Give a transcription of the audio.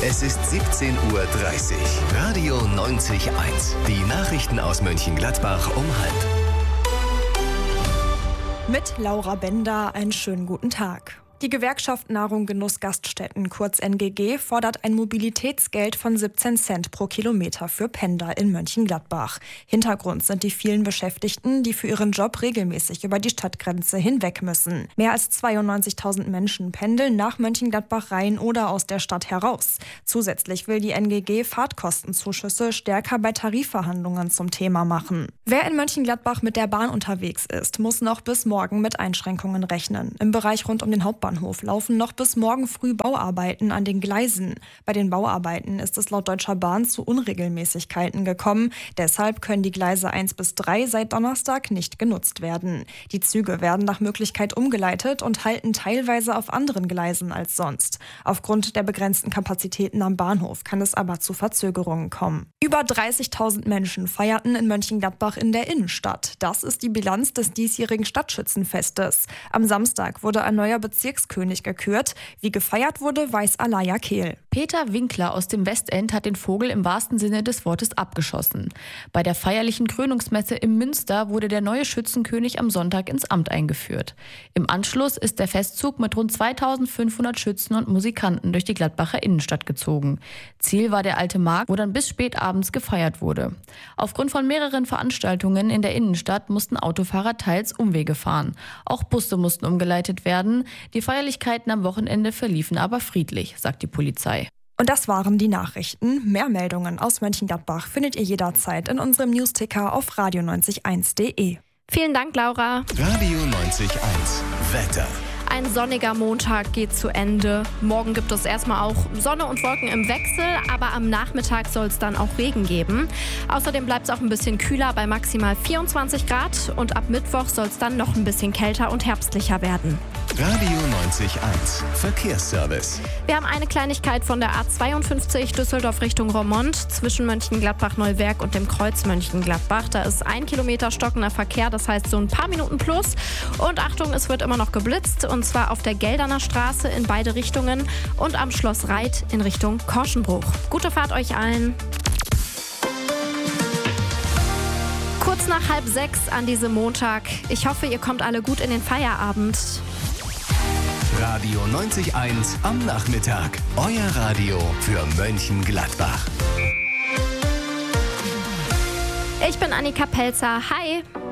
Es ist 17:30 Uhr. Radio 90.1. Die Nachrichten aus Mönchengladbach um 12:30. Mit Laura Bender einen schönen guten Tag. Die Gewerkschaft Nahrung Genuss Gaststätten, kurz NGG, fordert ein Mobilitätsgeld von 17 Cent pro Kilometer für Pendler in Mönchengladbach. Hintergrund sind die vielen Beschäftigten, die für ihren Job regelmäßig über die Stadtgrenze hinweg müssen. Mehr als 92.000 Menschen pendeln nach Mönchengladbach rein oder aus der Stadt heraus. Zusätzlich will die NGG Fahrtkostenzuschüsse stärker bei Tarifverhandlungen zum Thema machen. Wer in Mönchengladbach mit der Bahn unterwegs ist, muss noch bis morgen mit Einschränkungen rechnen. Im Bereich rund um den Hauptbahnhof laufen noch bis morgen früh Bauarbeiten an den Gleisen. Bei den Bauarbeiten ist es laut Deutscher Bahn zu Unregelmäßigkeiten gekommen. Deshalb können die Gleise 1 bis 3 seit Donnerstag nicht genutzt werden. Die Züge werden nach Möglichkeit umgeleitet und halten teilweise auf anderen Gleisen als sonst. Aufgrund der begrenzten Kapazitäten am Bahnhof kann es aber zu Verzögerungen kommen. Über 30.000 Menschen feierten in Mönchengladbach in der Innenstadt. Das ist die Bilanz des diesjährigen Stadtschützenfestes. Am Samstag wurde ein neuer Bezirkskönig gekürt. Wie gefeiert wurde, weiß Alaya Kehl. Peter Winkler aus dem Westend hat den Vogel im wahrsten Sinne des Wortes abgeschossen. Bei der feierlichen Krönungsmesse im Münster wurde der neue Schützenkönig am Sonntag ins Amt eingeführt. Im Anschluss ist der Festzug mit rund 2.500 Schützen und Musikanten durch die Gladbacher Innenstadt gezogen. Ziel war der Alte Markt, wo dann bis spät abends gefeiert wurde. Aufgrund von mehreren Veranstaltungen in der Innenstadt mussten Autofahrer teils Umwege fahren. Auch Busse mussten umgeleitet werden. Die Feierlichkeiten am Wochenende verliefen aber friedlich, sagt die Polizei. Und das waren die Nachrichten. Mehr Meldungen aus Mönchengladbach findet ihr jederzeit in unserem Newsticker auf radio901.de. Vielen Dank, Laura. Radio 90.1. Wetter. Ein sonniger Montag geht zu Ende. Morgen gibt es erstmal auch Sonne und Wolken im Wechsel, aber am Nachmittag soll es dann auch Regen geben. Außerdem bleibt es auch ein bisschen kühler bei maximal 24 Grad und ab Mittwoch soll es dann noch ein bisschen kälter und herbstlicher werden. Radio 90.1. Verkehrsservice. Wir haben eine Kleinigkeit von der A52 Düsseldorf Richtung Roermond zwischen Mönchengladbach-Neuwerk und dem Kreuz Mönchengladbach. Da ist 1 Kilometer stockender Verkehr, das heißt so ein paar Minuten plus. Und Achtung, es wird immer noch geblitzt, und zwar auf der Gelderner Straße in beide Richtungen und am Schloss Reit in Richtung Korschenbruch. Gute Fahrt euch allen. Kurz nach 5:30 an diesem Montag. Ich hoffe, ihr kommt alle gut in den Feierabend. Radio 90.1 am Nachmittag. Euer Radio für Mönchengladbach. Ich bin Annika Pelzer. Hi.